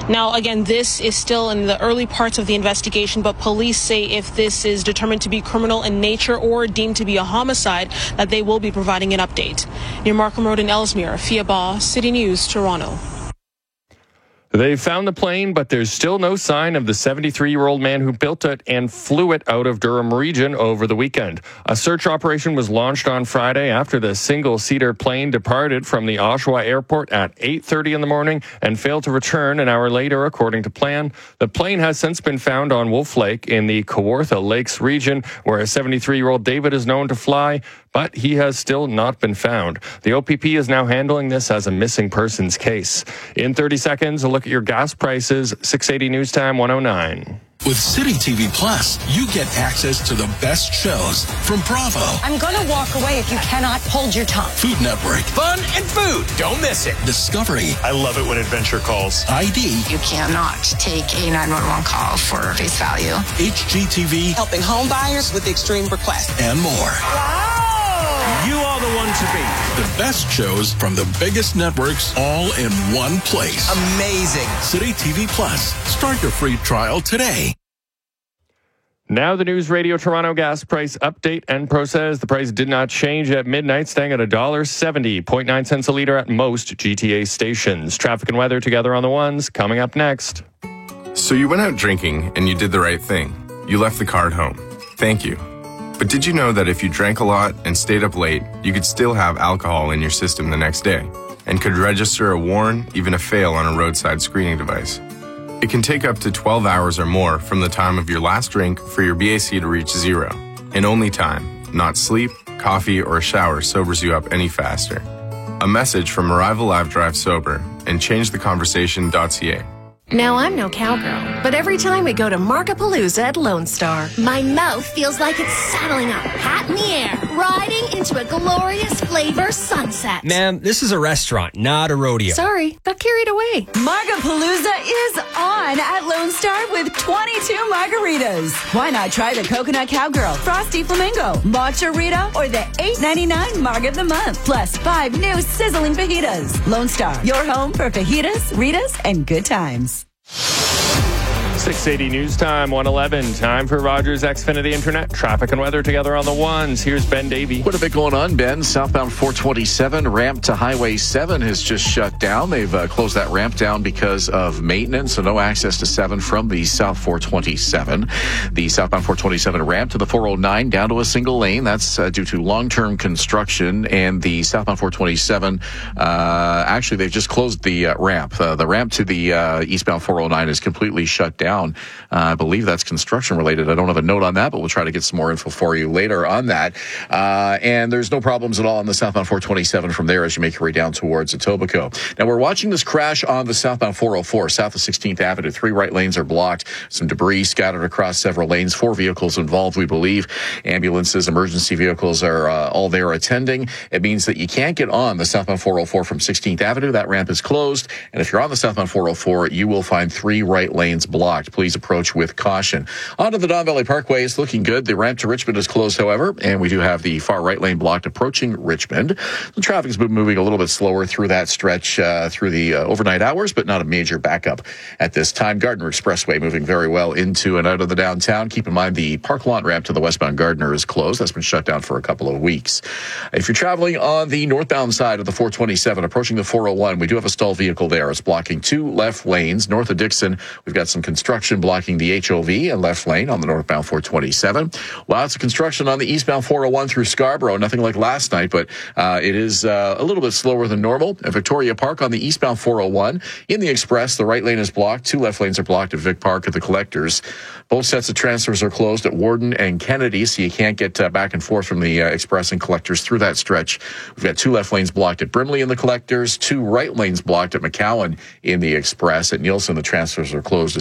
Now, again, this is still in the early parts of the investigation, but police say if this is determined to be criminal in nature or deemed to be a homicide, that they will be providing an update. Near Markham Road in Ellesmere, Fia Baugh, City News, Toronto. They found the plane, but there's still no sign of the 73-year-old man who built it and flew it out of Durham region over the weekend. A search operation was launched on Friday after the single-seater plane departed from the Oshawa airport at 8:30 in the morning and failed to return an hour later, according to plan. The plane has since been found on Wolf Lake in the Kawartha Lakes region, where a 73-year-old David is known to fly, but he has still not been found. The OPP is now handling this as a missing persons case. In 30 seconds, a look at your gas prices. 680 News Time 109. With City TV Plus, you get access to the best shows from Bravo. I'm going to walk away if you cannot hold your tongue. Food Network. Fun and food. Don't miss it. Discovery. I love it when Adventure calls. ID. You cannot take a 911 call for face value. HGTV. Helping home buyers with extreme requests. And more. Wow. You are the one to beat. The best shows from the biggest networks all in one place. Amazing. City TV Plus. Start your free trial today. Now the News Radio Toronto gas price update. Enpro says the price did not change at midnight, staying at $1.70, 0.9 cents a litre at most GTA stations. Traffic and weather together on the ones, coming up next. So you went out drinking and you did the right thing. You left the car at home. Thank you. But did you know that if you drank a lot and stayed up late, you could still have alcohol in your system the next day and could register a warn, even a fail on a roadside screening device? It can take up to 12 hours or more from the time of your last drink for your BAC to reach zero. And only time, not sleep, coffee, or a shower sobers you up any faster. A message from Arrival Live Drive Sober and ChangeTheConversation.ca. Now, I'm no cowgirl, but every time we go to Markapalooza at Lone Star, my mouth feels like it's saddling up, hat in the air, riding into a glorious flavor sunset. Ma'am, this is a restaurant, not a rodeo. Sorry, got carried away. Markapalooza is on at Lone Star with 22 margaritas. Why not try the Coconut Cowgirl, Frosty Flamingo, Matcha Rita, or the $8.99 Marg of the Month, plus 5 new sizzling fajitas. Lone Star, your home for fajitas, Ritas, and good times. 680 News Time 111. Time for Rogers Xfinity Internet. Traffic and weather together on the ones. Here's Ben Davey. What a bit going on, Ben. Southbound 427 ramp to Highway 7 has just shut down. They've closed that ramp down because of maintenance, so no access to 7 from the South 427. The southbound 427 ramp to the 409 down to a single lane. That's due to long-term construction. And the southbound 427, actually, they've just closed the ramp. The ramp to the eastbound 409 is completely shut down. I believe that's construction related. I don't have a note on that, but we'll try to get some more info for you later on that. And there's no problems at all on the southbound 427 from there as you make your way down towards Etobicoke. Now, we're watching this crash on the southbound 404, south of 16th Avenue. 3 right lanes are blocked. Some debris scattered across several lanes. 4 vehicles involved, we believe. Ambulances, emergency vehicles are all there attending. It means that you can't get on the southbound 404 from 16th Avenue. That ramp is closed. And if you're on the southbound 404, you will find 3 right lanes blocked. Please approach with caution. Onto the Don Valley Parkway is looking good. The ramp to Richmond is closed, however, and we do have the far right lane blocked approaching Richmond. The traffic's been moving a little bit slower through that stretch through the overnight hours, but not a major backup at this time. Gardner Expressway moving very well into and out of the downtown. Keep in mind the Park Lawn ramp to the westbound Gardner is closed. That's been shut down for a couple of weeks. If you're traveling on the northbound side of the 427, approaching the 401, we do have a stalled vehicle there. It's blocking 2 left lanes. North of Dixon, we've got some construction blocking the HOV and left lane on the northbound 427. Lots of construction on the eastbound 401 through Scarborough. Nothing like last night, but it is a little bit slower than normal. At Victoria Park on the eastbound 401. In the Express, the right lane is blocked. 2 left lanes are blocked at Vic Park at the Collectors. Both sets of transfers are closed at Warden and Kennedy, so you can't get back and forth from the Express and Collectors through that stretch. We've got 2 left lanes blocked at Brimley in the Collectors, 2 right lanes blocked at McCowan in the Express. At Nielsen, the transfers are closed as well.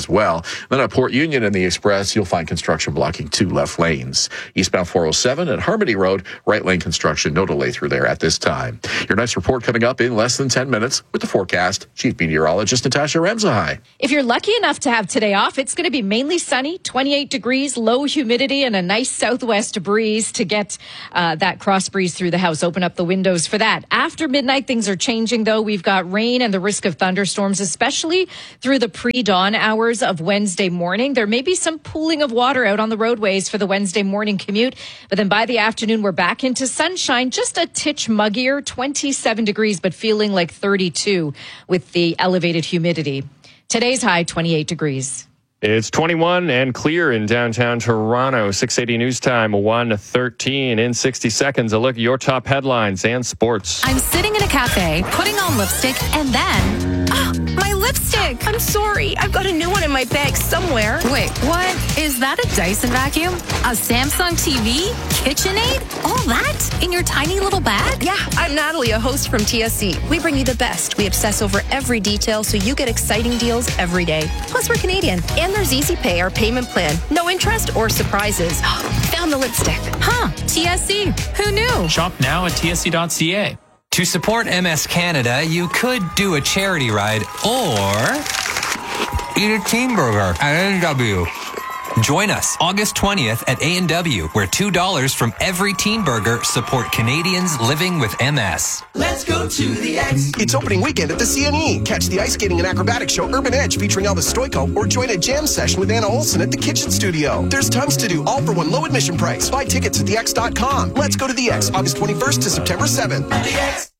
now. Then at Port Union and the Express, you'll find construction blocking 2 left lanes. Eastbound 407 at Harmony Road, right lane construction, no delay through there at this time. Your next report coming up in less than 10 minutes with the forecast. Chief Meteorologist Natasha Ramsahai. If you're lucky enough to have today off, it's going to be mainly sunny, 28 degrees, low humidity, and a nice southwest breeze to get that cross breeze through the house. Open up the windows for that. After midnight, things are changing, though. We've got rain and the risk of thunderstorms, especially through the pre-dawn hours of Wednesday morning. There may be some pooling of water out on the roadways for the Wednesday morning commute, but then by the afternoon, we're back into sunshine, just a titch muggier, 27 degrees, but feeling like 32 with the elevated humidity. Today's high, 28 degrees. It's 21 and clear in downtown Toronto. 680 News Time, 1:13. In 60 seconds, a look at your top headlines and sports. I'm sitting in a cafe, putting on lipstick, and then... Oh, my lipstick! I'm sorry. I've got a new one in my bag somewhere. Wait, what? Is that a Dyson vacuum? A Samsung TV? KitchenAid? All that in your tiny little bag? Yeah, I'm Natalie, a host from TSC. We bring you the best. We obsess over every detail so you get exciting deals every day. Plus, we're Canadian. And there's Easy Pay, our payment plan. No interest or surprises. Found the lipstick. Huh, TSC. Who knew? Shop now at tsc.ca. To support MS Canada, you could do a charity ride or eat a teen burger at A&W. Join us August 20th at A&W, where $2 from every teen burger support Canadians living with MS. Let's go to the X. It's opening weekend at the CNE. Catch the ice skating and acrobatics show Urban Edge featuring Elvis Stoico, or join a jam session with Anna Olson at the Kitchen Studio. There's tons to do, all for one low admission price. Buy tickets at thex.com. Let's go to the X, August 21st to September 7th. The X.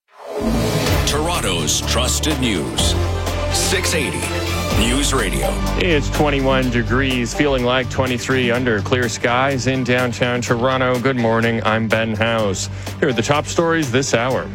Toronto's trusted news. 680 News Radio. It's 21 degrees, feeling like 23 under clear skies in downtown Toronto. Good morning, I'm Ben House. Here are the top stories this hour.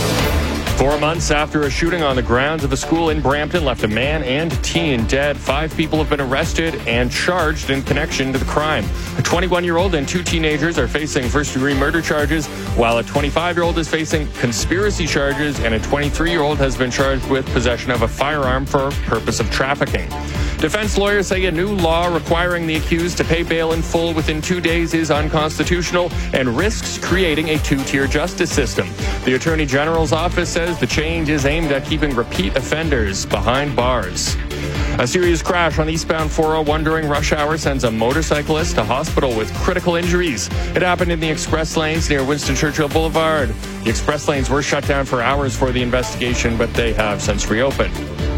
4 months after a shooting on the grounds of a school in Brampton left a man and teen dead, 5 people have been arrested and charged in connection to the crime. A 21-year-old and 2 teenagers are facing first-degree murder charges, while a 25-year-old is facing conspiracy charges, and a 23-year-old has been charged with possession of a firearm for purpose of trafficking. Defense lawyers say a new law requiring the accused to pay bail in full within 2 days is unconstitutional and risks creating a 2-tier justice system. The Attorney General's office says the change is aimed at keeping repeat offenders behind bars. A serious crash on eastbound 401 during rush hour sends a motorcyclist to hospital with critical injuries. It happened in the express lanes near Winston Churchill Boulevard. The express lanes were shut down for hours for the investigation, but they have since reopened.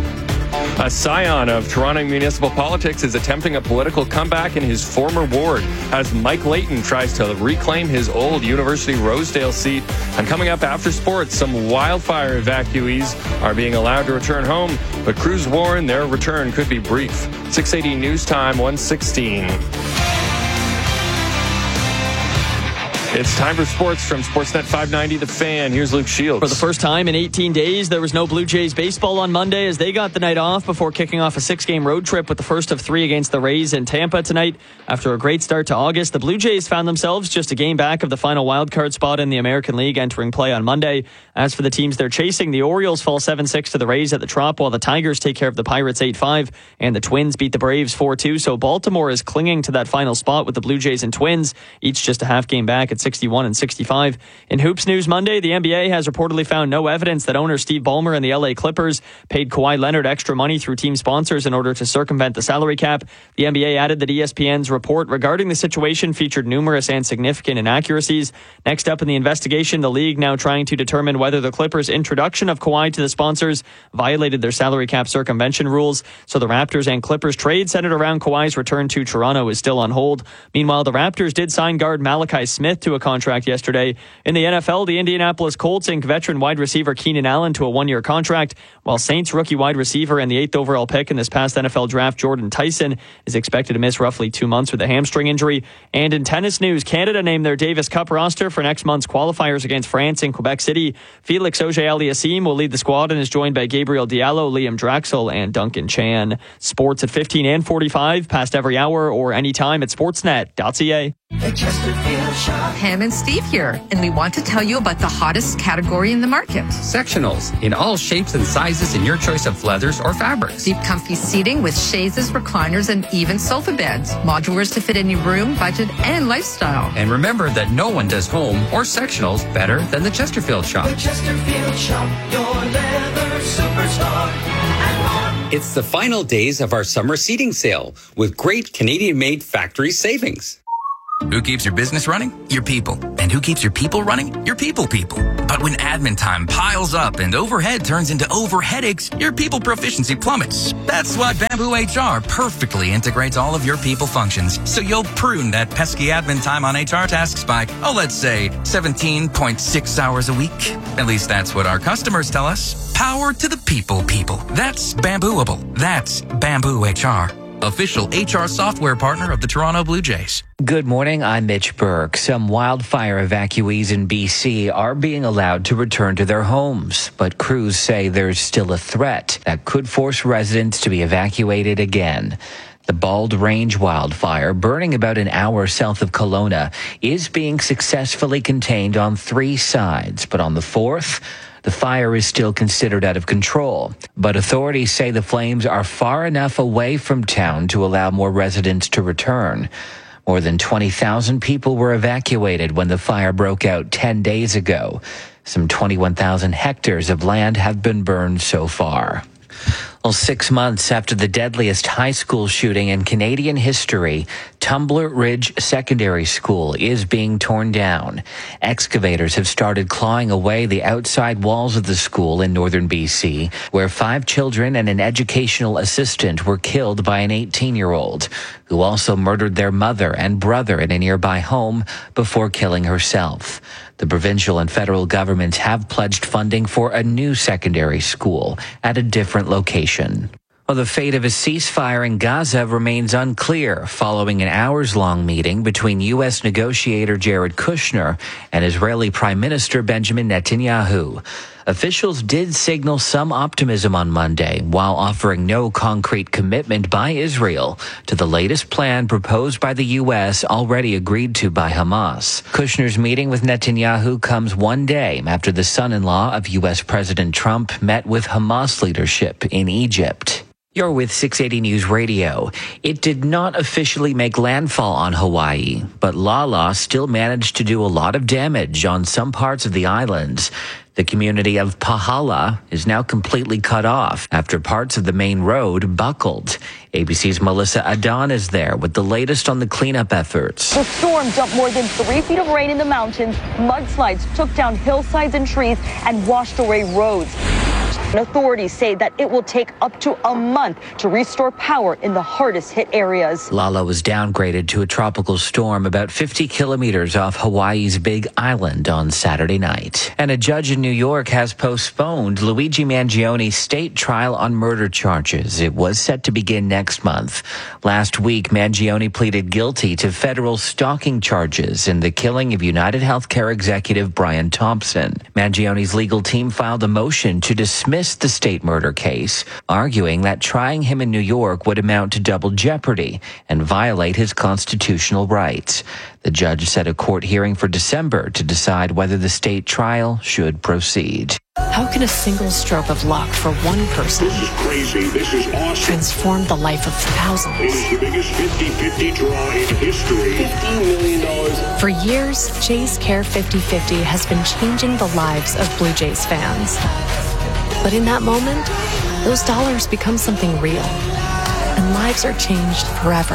A scion of Toronto municipal politics is attempting a political comeback in his former ward as Mike Layton tries to reclaim his old University Rosedale seat. And coming up after sports, some wildfire evacuees are being allowed to return home, but crews warn their return could be brief. 680 News Time, 1:16. It's time for sports from Sportsnet 590, The Fan. Here's Luke Shields. For the first time in 18 days, there was no Blue Jays baseball on Monday as they got the night off before kicking off a 6-game road trip with the first of 3 against the Rays in Tampa tonight. After a great start to August, the Blue Jays found themselves just a game back of the final wildcard spot in the American League entering play on Monday. As for the teams they're chasing, the Orioles fall 7-6 to the Rays at the Trop, while the Tigers take care of the Pirates 8-5, and the Twins beat the Braves 4-2. So Baltimore is clinging to that final spot with the Blue Jays and Twins, each just a half game back at 61 and 65. In hoops news Monday, the NBA has reportedly found no evidence that owner Steve Ballmer and the LA Clippers paid Kawhi Leonard extra money through team sponsors in order to circumvent the salary cap. The NBA added that ESPN's report regarding the situation featured numerous and significant inaccuracies. Next up in the investigation, the league now trying to determine whether the Clippers' introduction of Kawhi to the sponsors violated their salary cap circumvention rules. So the Raptors and Clippers trade centered around Kawhi's return to Toronto is still on hold. Meanwhile, the Raptors did sign guard Malachi Smith to a contract yesterday. In the NFL, the Indianapolis Colts inked veteran wide receiver Keenan Allen to a 1-year contract, while Saints rookie wide receiver and the 8th overall pick in this past NFL draft, Jordan Tyson, is expected to miss roughly 2 months with a hamstring injury. And in tennis news, Canada named their Davis Cup roster for next month's qualifiers against France in Quebec City. Felix Auger-Aliassime will lead the squad and is joined by Gabriel Diallo, Liam Draxel, and Duncan Chan. Sports at 15 and 45, past every hour or anytime at sportsnet.ca. The Chesterfield Shop. Pam and Steve here, and we want to tell you about the hottest category in the market. Sectionals in all shapes and sizes in your choice of leathers or fabrics. Deep comfy seating with chaises, recliners, and even sofa beds. Modulars to fit any room, budget, and lifestyle. And remember that no one does home or sectionals better than the Chesterfield Shop. The Chesterfield Shop, your leather superstar. It's the final days of our summer seating sale with great Canadian-made factory savings. Who keeps your business running? Your people. And who keeps your people running? Your people. But when admin time piles up and overhead turns into overheadaches, your people proficiency plummets. That's why Bamboo HR perfectly integrates all of your people functions. So you'll prune that pesky admin time on HR tasks by, let's say 17.6 hours a week. At least that's what our customers tell us. Power to the people. That's Bambooable. That's Bamboo HR. Official HR software partner of the Toronto Blue Jays. Good morning, I'm Mitch Burke. Some wildfire evacuees in BC are being allowed to return to their homes, but crews say there's still a threat that could force residents to be evacuated again. The Bald Range wildfire, burning about an hour south of Kelowna, is being successfully contained on 3 sides, but on the 4th, the fire is still considered out of control, but authorities say the flames are far enough away from town to allow more residents to return. More than 20,000 people were evacuated when the fire broke out 10 days ago. Some 21,000 hectares of land have been burned so far. Well, 6 months after the deadliest high school shooting in Canadian history, Tumbler Ridge Secondary School is being torn down. Excavators have started clawing away the outside walls of the school in northern BC, where 5 children and an educational assistant were killed by an 18-year-old, who also murdered their mother and brother in a nearby home before killing herself. The provincial and federal governments have pledged funding for a new secondary school at a different location. Well, the fate of a ceasefire in Gaza remains unclear following an hours-long meeting between U.S. negotiator Jared Kushner and Israeli Prime Minister Benjamin Netanyahu. Officials did signal some optimism on Monday, while offering no concrete commitment by Israel to the latest plan proposed by the U.S. already agreed to by Hamas. Kushner's meeting with Netanyahu comes one day after the son-in-law of U.S. President Trump met with Hamas leadership in Egypt. You're with 680 News Radio. It did not officially make landfall on Hawaii, but Lala still managed to do a lot of damage on some parts of the islands. The community of Pahala is now completely cut off after parts of the main road buckled. ABC's Melissa Adon is there with the latest on the cleanup efforts. The storm dumped more than 3 feet of rain in the mountains. Mudslides took down hillsides and trees and washed away roads. Authorities say that it will take up to a month to restore power in the hardest hit areas. Lala was downgraded to a tropical storm about 50 kilometers off Hawaii's Big Island on Saturday night. And a judge in New York has postponed Luigi Mangioni's state trial on murder charges. It was set to begin next month. Last week, Mangioni pleaded guilty to federal stalking charges in the killing of United Healthcare executive Brian Thompson. Mangioni's legal team filed a motion to dismiss the state murder case, arguing that trying him in New York would amount to double jeopardy and violate his constitutional rights. The judge set a court hearing for December to decide whether the state trial should proceed. How can a single stroke of luck for one person This is crazy. This is awesome. transform the life of thousands? It is the biggest 50-50 draw in history. $50 million. For years, Jays Care 50/50 has been changing the lives of Blue Jays fans. But in that moment, those dollars become something real, and lives are changed forever.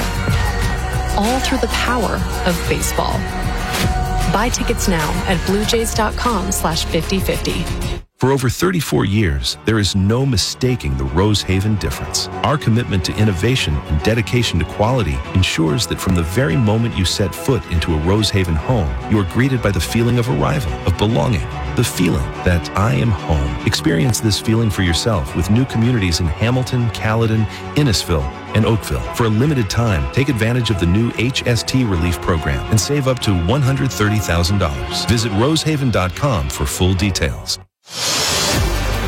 All through the power of baseball. Buy tickets now at bluejays.com/50/50. For over 34 years, there is no mistaking the Rosehaven difference. Our commitment to innovation and dedication to quality ensures that from the very moment you set foot into a Rosehaven home, you are greeted by the feeling of arrival, of belonging, the feeling that I am home. Experience this feeling for yourself with new communities in Hamilton, Caledon, Innisfil, and Oakville. For a limited time, take advantage of the new HST Relief Program and save up to $130,000. Visit rosehaven.com for full details.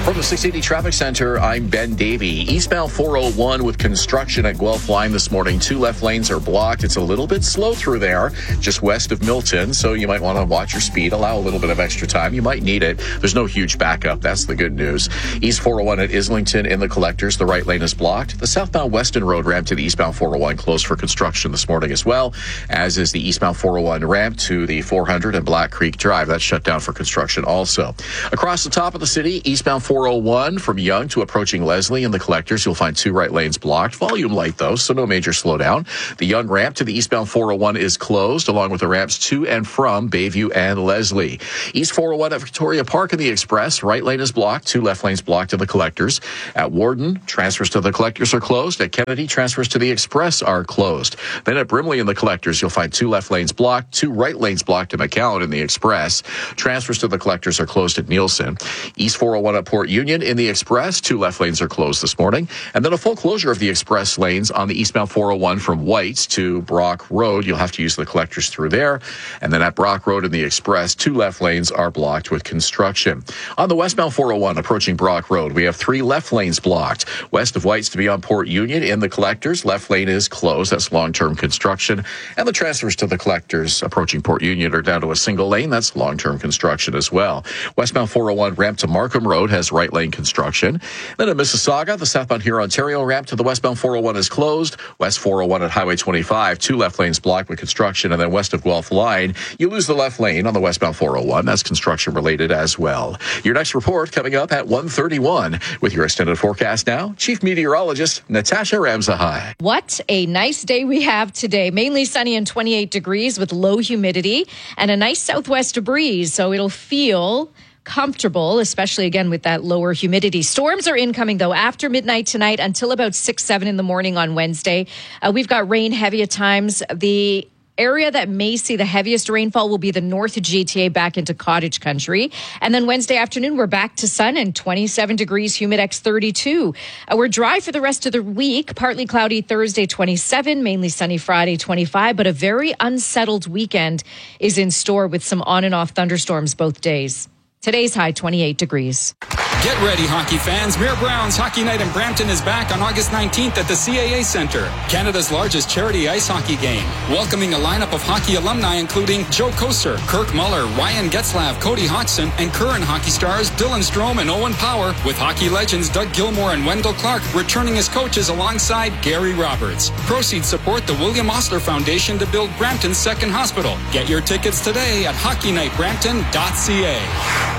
From the 680 Traffic Center, I'm Ben Davey. Eastbound 401 with construction at Guelph Line this morning. 2 left lanes are blocked. It's a little bit slow through there, just west of Milton, so you might want to watch your speed, allow a little bit of extra time. You might need it. There's no huge backup. That's the good news. East 401 at Islington in the collectors. The right lane is blocked. The southbound Weston Road ramp to the eastbound 401 closed for construction this morning as well, as is the eastbound 401 ramp to the 400 and Black Creek Drive. That's shut down for construction also. Across the top of the city, eastbound 401 from Yonge to approaching Leslie in the collectors, you'll find 2 right lanes blocked. Volume light though, so no major slowdown. The Yonge ramp to the eastbound 401 is closed, along with the ramps to and from Bayview and Leslie. East 401 at Victoria Park in the Express, right lane is blocked, 2 left lanes blocked in the collectors. At Warden, transfers to the collectors are closed. At Kennedy, transfers to the Express are closed. Then at Brimley in the collectors, you'll find 2 left lanes blocked, 2 right lanes blocked in McAllen in the Express. Transfers to the collectors are closed at Nielsen. East 401 at Port Union in the Express, 2 left lanes are closed this morning. And then a full closure of the Express lanes on the eastbound 401 from Whites to Brock Road. You'll have to use the collectors through there. And then at Brock Road in the Express, 2 left lanes are blocked with construction. On the westbound 401 approaching Brock Road, we have 3 left lanes blocked. West of Whites to beyond Port Union in the collectors, left lane is closed. That's long-term construction. And the transfers to the collectors approaching Port Union are down to a single lane. That's long-term construction as well. Westbound 401 ramp to Markham Road has right lane construction. Then at Mississauga, the southbound Huron-Ontario ramp to the westbound 401 is closed. West 401 at Highway 25, 2 left lanes blocked with construction. And then west of Guelph Line, you lose the left lane on the westbound 401. That's construction related as well. Your next report coming up at 1:31. With your extended forecast now, Chief Meteorologist Natasha Ramzahai. What a nice day we have today. Mainly sunny and 28 degrees with low humidity and a nice southwest breeze. So it'll feel comfortable, especially again with that lower humidity. Storms are incoming though after midnight tonight until about 6-7 in the morning on Wednesday. We've got rain heavy at times. The area that may see the heaviest rainfall will be the North GTA back into cottage country. And then Wednesday afternoon, we're back to sun and 27 degrees, humid X 32. We're dry for the rest of the week. Partly cloudy Thursday, 27, mainly sunny Friday, 25. But a very unsettled weekend is in store with some on and off thunderstorms both days. Today's high, 28 degrees. Get ready, hockey fans. Muir Browns Hockey Night in Brampton is back on August 19th at the CAA Centre, Canada's largest charity ice hockey game. Welcoming a lineup of hockey alumni including Joe Koser, Kirk Muller, Ryan Getzlav, Cody Hodgson, and current hockey stars Dylan Strome and Owen Power, with hockey legends Doug Gilmour and Wendell Clark returning as coaches alongside Gary Roberts. Proceeds support the William Osler Foundation to build Brampton's second hospital. Get your tickets today at hockeynightbrampton.ca.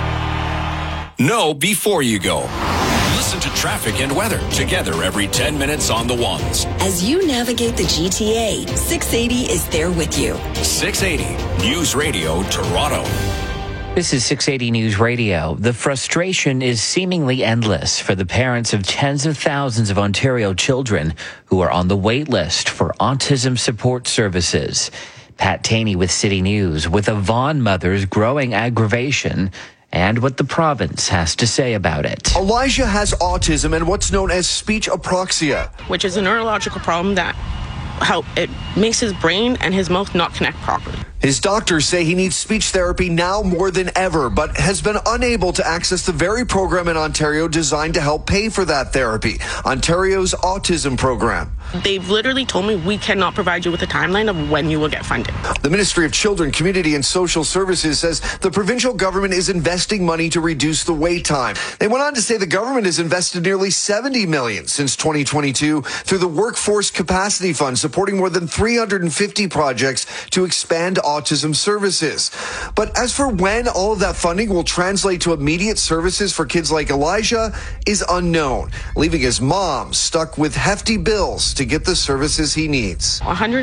Know before you go. Listen to traffic and weather together every 10 minutes on the ones. As you navigate the GTA, 680 is there with you. 680 News Radio Toronto. This is 680 News Radio. The frustration is seemingly endless for the parents of tens of thousands of Ontario children who are on the wait list for autism support services. Pat Taney with City News with a Vaughan mother's growing aggravation and what the province has to say about it. Elijah has autism and what's known as speech apraxia, which is a neurological problem that it makes his brain and his mouth not connect properly. His doctors say he needs speech therapy now more than ever, but has been unable to access the very program in Ontario designed to help pay for that therapy, Ontario's autism program. They've literally told me we cannot provide you with a timeline of when you will get funded. The Ministry of Children, Community and Social Services says the provincial government is investing money to reduce the wait time. They went on to say the government has invested nearly $70 million since 2022 through the Workforce Capacity Fund, supporting more than 350 projects to expand autism services. But as for when all of that funding will translate to immediate services for kids like Elijah is unknown, leaving his mom stuck with hefty bills to get the services he needs.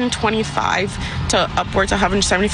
$125 to upwards of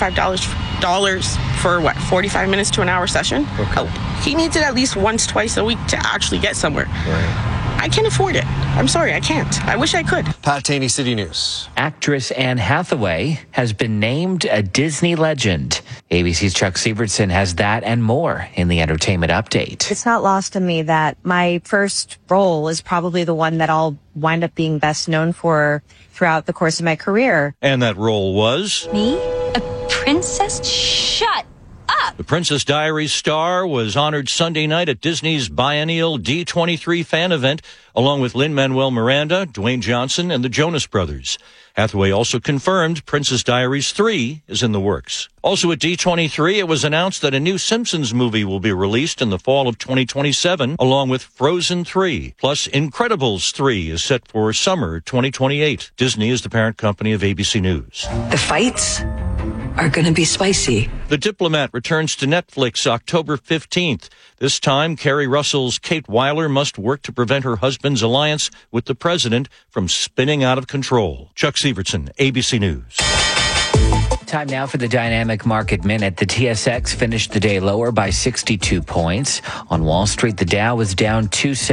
$175 for 45 minutes to an hour session. Okay. He needs it at least once, twice a week to actually get somewhere. Right. I can't afford it. I'm sorry, I can't. I wish I could. Pat Taney, City News. Actress Anne Hathaway has been named a Disney legend. ABC's Chuck Sievertson has that and more in the entertainment update. It's not lost on me that my first role is probably the one that I'll wind up being best known for throughout the course of my career. And that role was? Me? A princess? Shut up. The Princess Diaries star was honored Sunday night at Disney's biennial D23 fan event, along with Lin-Manuel Miranda, Dwayne Johnson, and the Jonas Brothers. Hathaway also confirmed Princess Diaries 3 is in the works. Also at D23, it was announced that a new Simpsons movie will be released in the fall of 2027, along with Frozen 3. Plus, Incredibles 3 is set for summer 2028. Disney is the parent company of ABC News. The fights are going to be spicy. The Diplomat returns to Netflix October 15th. This time, Kerry Russell's Kate Weiler must work to prevent her husband's alliance with the president from spinning out of control. Chuck Severson, ABC News. Time now for the Dynamic Market Minute. The TSX finished the day lower by 62 points. On Wall Street, the Dow was down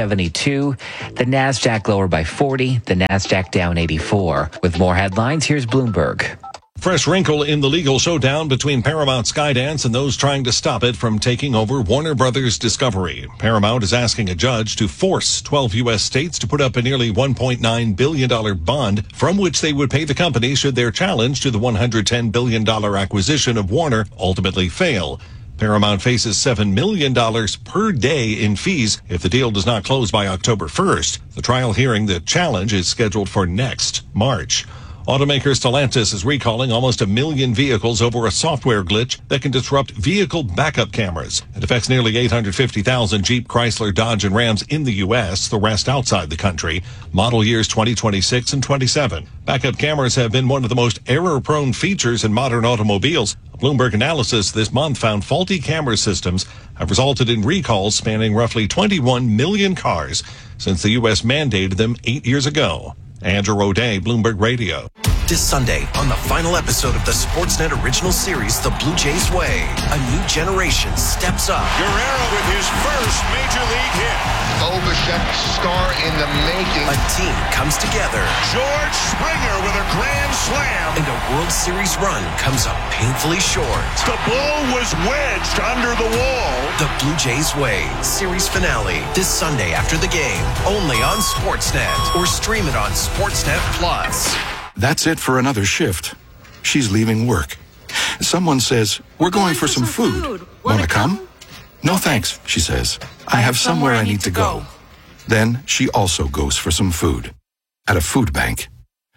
272. The NASDAQ lower by 40. The NASDAQ down 84. With more headlines, here's Bloomberg. Fresh wrinkle in the legal showdown between Paramount Skydance and those trying to stop it from taking over Warner Brothers Discovery. Paramount is asking a judge to force 12 U.S. states to put up a nearly $1.9 billion bond from which they would pay the company should their challenge to the $110 billion acquisition of Warner ultimately fail. Paramount faces $7 million per day in fees if the deal does not close by October 1st. The trial hearing the challenge is scheduled for next March. Automaker Stellantis is recalling almost 1 million vehicles over a software glitch that can disrupt vehicle backup cameras. It affects nearly 850,000 Jeep, Chrysler, Dodge, and Rams in the U.S., the rest outside the country. Model years 2026 and 27. Backup cameras have been one of the most error-prone features in modern automobiles. A Bloomberg analysis this month found faulty camera systems have resulted in recalls spanning roughly 21 million cars since the U.S. mandated them 8 years ago. Andrew O'Day, Bloomberg Radio. This Sunday, on the final episode of the Sportsnet original series, The Blue Jays Way, a new generation steps up. Guerrero with his first major league hit. Obashek star in the making. A team comes together. George Springer with a grand slam. And a World Series run comes up painfully short. The ball was wedged under the wall. The Blue Jays Way, series finale, this Sunday after the game, only on Sportsnet, or stream it on Sportsnet Plus. That's it for another shift. She's leaving work. Someone says, "We're going for some food. Want to come?" "No thanks," she says. "I have somewhere I need to go." Then she also goes for some food. At a food bank.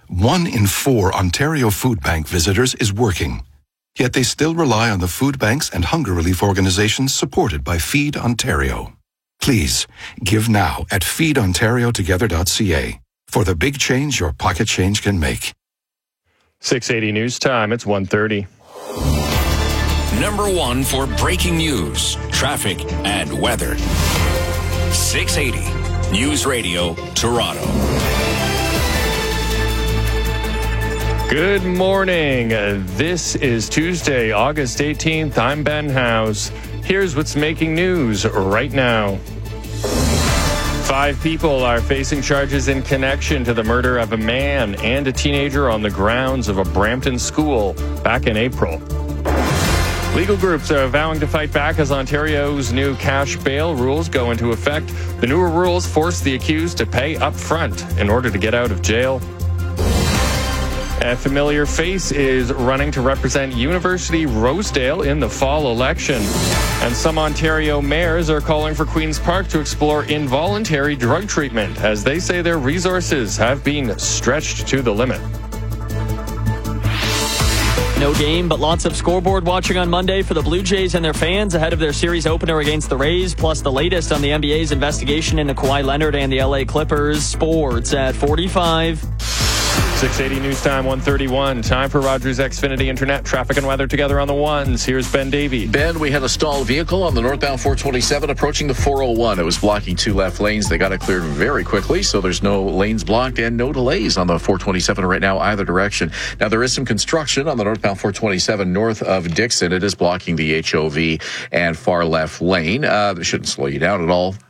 1 in 4 Ontario Food Bank visitors is working. Yet they still rely on the food banks and hunger relief organizations supported by Feed Ontario. Please, give now at feedontariotogether.ca. For the big change your pocket change can make. 680 News Time, it's 1:30. Number 1 for breaking news, traffic, and weather. 680 News Radio, Toronto. Good morning. This is Tuesday, August 18th. I'm Ben House. Here's what's making news right now. 5 people are facing charges in connection to the murder of a man and a teenager on the grounds of a Brampton school back in April. Legal groups are vowing to fight back as Ontario's new cash bail rules go into effect. The newer rules force the accused to pay up front in order to get out of jail. A familiar face is running to represent University Rosedale in the fall election. And some Ontario mayors are calling for Queen's Park to explore involuntary drug treatment as they say their resources have been stretched to the limit. No game, but lots of scoreboard watching on Monday for the Blue Jays and their fans ahead of their series opener against the Rays, plus the latest on the NBA's investigation into Kawhi Leonard and the LA Clippers. Sports at 45. 680 News Time, 1:31. Time for Rogers Xfinity Internet. Traffic and weather together on the ones. Here's Ben Davey. Ben, we had a stalled vehicle on the northbound 427 approaching the 401. It was blocking 2 left lanes. They got it cleared very quickly, so there's no lanes blocked and no delays on the 427 right now either direction. Now, there is some construction on the northbound 427 north of Dixon. It is blocking the HOV and far left lane. It shouldn't slow you down at all.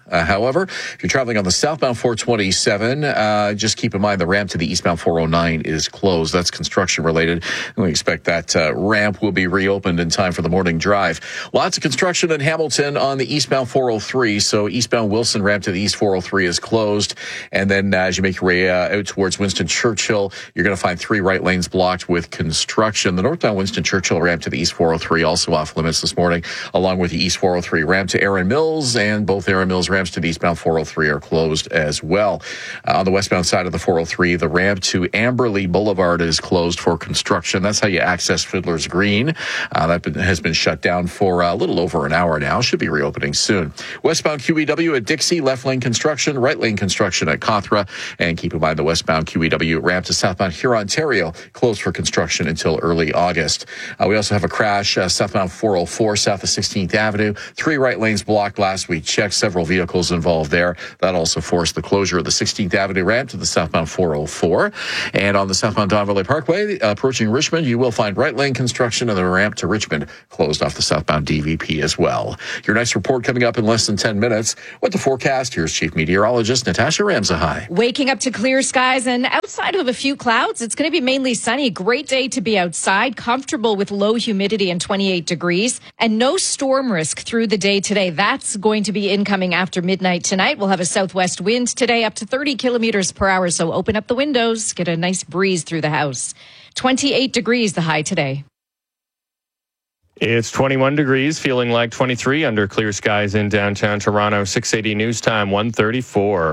However, if you're traveling on the southbound 427, just keep in mind the ramp to the eastbound 409 is closed. That's construction related. And we expect that ramp will be reopened in time for the morning drive. Lots of construction in Hamilton on the eastbound 403. So eastbound Wilson ramp to the east 403 is closed. And then as you make your way out towards Winston Churchill, you're going to find 3 right lanes blocked with construction. The northbound Winston Churchill ramp to the east 403 also off limits this morning, along with the east 403 ramp to Erin Mills, and both Erin Mills ramps to the eastbound 403 are closed as well. On the westbound side of the 403, the ramp to Amberley Boulevard is closed for construction. That's how you access Fiddler's Green. That has been shut down for a little over an hour now. Should be reopening soon. Westbound QEW at Dixie, left lane construction, right lane construction at Cawthra, and keep in mind the westbound QEW ramp to southbound Huron, Ontario, closed for construction until early August. We also have a crash southbound 404 south of 16th Avenue. 3 right lanes blocked last week. Checked several vehicles involved there. That also forced the closure of the 16th Avenue ramp to the southbound 404. And on the southbound Don Valley Parkway, approaching Richmond, you will find right lane construction of the ramp to Richmond closed off the southbound DVP as well. Your next report coming up in less than 10 minutes. With the forecast, here's Chief Meteorologist Natasha Ramsahai. Waking up to clear skies and outside of a few clouds, it's going to be mainly sunny. Great day to be outside, comfortable with low humidity and 28 degrees, and no storm risk through the day today. That's going to be incoming after midnight tonight. We'll have a southwest wind today up to 30 kilometers per hour, so open up the windows, get a nice breeze through the house. 28 degrees the high today. It's 21 degrees, feeling like 23 under clear skies in downtown Toronto. 680 news time, 1:34.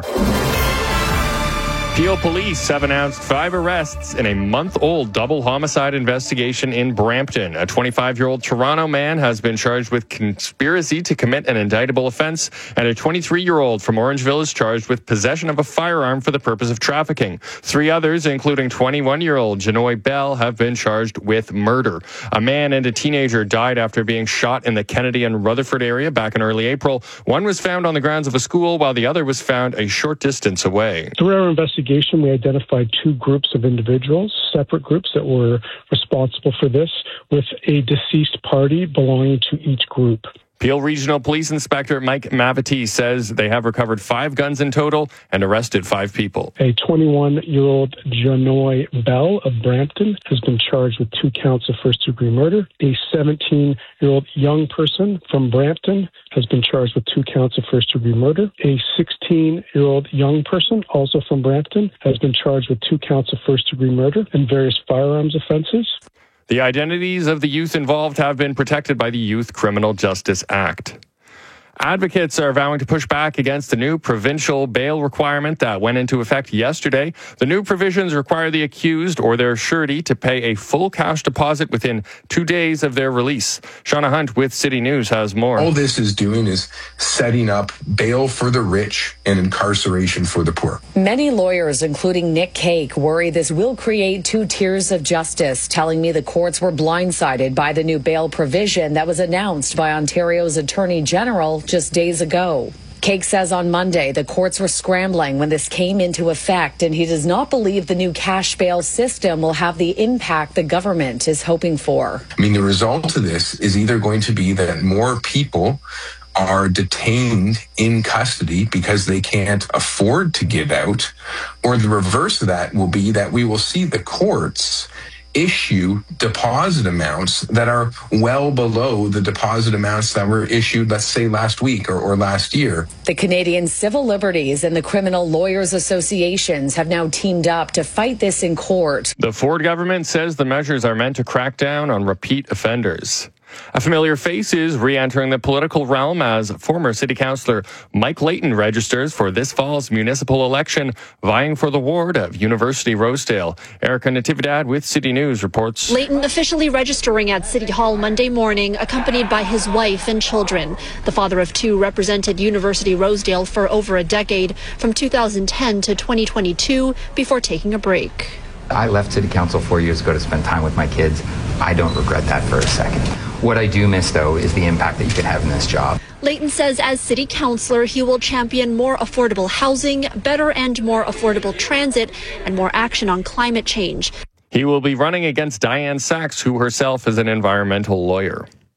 Peel police have announced 5 arrests in a month-old double homicide investigation in Brampton. A 25-year-old Toronto man has been charged with conspiracy to commit an indictable offense, and a 23-year-old from Orangeville is charged with possession of a firearm for the purpose of trafficking. 3 others, including 21-year-old Janoy Bell, have been charged with murder. A man and a teenager died after being shot in the Kennedy and Rutherford area back in early April. One was found on the grounds of a school, while the other was found a short distance away. Through our investigation, we identified 2 groups of individuals, separate groups that were responsible for this, with a deceased party belonging to each group. Peel Regional Police Inspector Mike Mavety says they have recovered 5 guns in total and arrested 5 people. A 21-year-old Janoy Bell of Brampton has been charged with 2 counts of first-degree murder. A 17-year-old young person from Brampton has been charged with 2 counts of first-degree murder. A 16-year-old young person, also from Brampton, has been charged with 2 counts of first-degree murder and various firearms offenses. The identities of the youth involved have been protected by the Youth Criminal Justice Act. Advocates are vowing to push back against the new provincial bail requirement that went into effect yesterday. The new provisions require the accused or their surety to pay a full cash deposit within 2 days of their release. Shauna Hunt with City News has more. All this is doing is setting up bail for the rich and incarceration for the poor. Many lawyers, including Nick Cake, worry this will create 2 tiers of justice, telling me the courts were blindsided by the new bail provision that was announced by Ontario's Attorney General just days ago. Cake says on Monday the courts were scrambling when this came into effect, and he does not believe the new cash bail system will have the impact the government is hoping for. I mean, the result of this is either going to be that more people are detained in custody because they can't afford to get out, or the reverse of that will be that we will see the courts issue deposit amounts that are well below the deposit amounts that were issued, let's say, last week or last year. The Canadian Civil Liberties and the Criminal Lawyers Associations have now teamed up to fight this in court. The Ford government says the measures are meant to crack down on repeat offenders. A familiar face is re-entering the political realm as former city councillor Mike Layton registers for this fall's municipal election, vying for the ward of University Rosedale. Erica Natividad with City News reports. Layton officially registering at City Hall Monday morning, accompanied by his wife and children. The father of 2 represented University Rosedale for over a decade, from 2010 to 2022, before taking a break. I left City Council 4 years ago to spend time with my kids. I don't regret that for a second. What I do miss, though, is the impact that you can have in this job. Layton says as city councillor, he will champion more affordable housing, better and more affordable transit, and more action on climate change. He will be running against Diane Sachs, who herself is an environmental lawyer.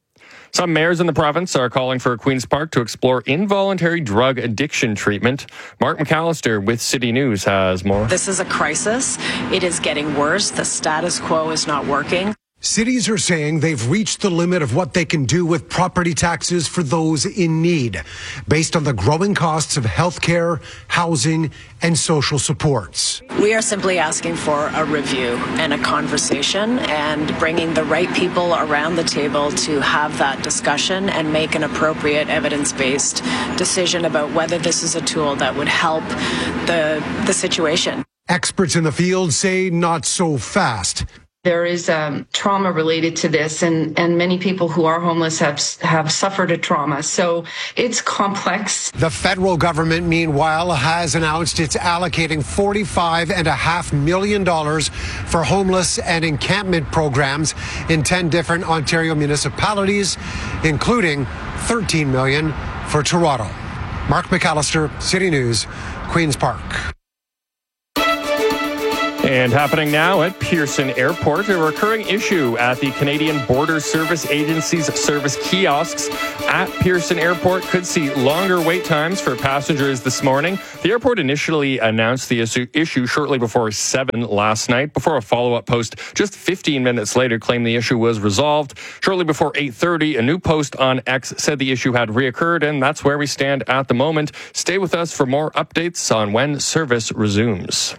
Some mayors in the province are calling for Queen's Park to explore involuntary drug addiction treatment. Mark McAllister with City News has more. This is a crisis. It is getting worse. The status quo is not working. Cities are saying they've reached the limit of what they can do with property taxes for those in need, based on the growing costs of healthcare, housing, and social supports. We are simply asking for a review and a conversation and bringing the right people around the table to have that discussion and make an appropriate evidence-based decision about whether this is a tool that would help the situation. Experts in the field say not so fast. There is trauma related to this, and many people who are homeless have suffered a trauma. So it's complex. The federal government, meanwhile, has announced it's allocating $45.5 million for homeless and encampment programs in 10 different Ontario municipalities, including $13 million for Toronto. Mark McAllister, City News, Queen's Park. And happening now at Pearson Airport, a recurring issue at the Canadian Border Service Agency's service kiosks at Pearson Airport could see longer wait times for passengers this morning. The airport initially announced the issue shortly before 7 last night, before a follow-up post just 15 minutes later claimed the issue was resolved. Shortly before 8:30, a new post on X said the issue had reoccurred, and that's where we stand at the moment. Stay with us for more updates on when service resumes.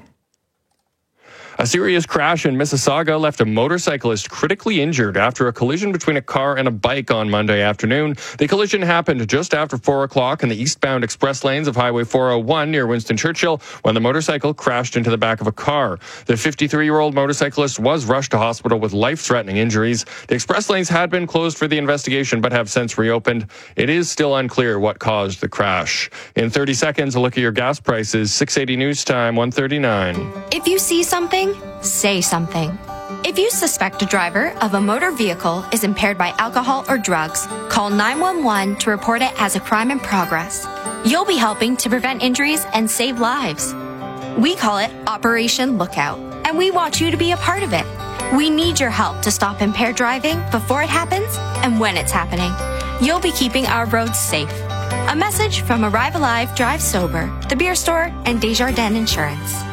A serious crash in Mississauga left a motorcyclist critically injured after a collision between a car and a bike on Monday afternoon. The collision happened just after 4 o'clock in the eastbound express lanes of Highway 401 near Winston Churchill when the motorcycle crashed into the back of a car. The 53-year-old motorcyclist was rushed to hospital with life-threatening injuries. The express lanes had been closed for the investigation but have since reopened. It is still unclear what caused the crash. In 30 seconds, a look at your gas prices. 680 News Time, 1:39. If you see something, say something. If you suspect a driver of a motor vehicle is impaired by alcohol or drugs, call 911 to report it as a crime in progress. You'll be helping to prevent injuries and save lives. We call it Operation Lookout, and we want you to be a part of it. We need your help to stop impaired driving before it happens and when it's happening. You'll be keeping our roads safe. A message from Arrive Alive, Drive Sober, The Beer Store, and Desjardins Insurance.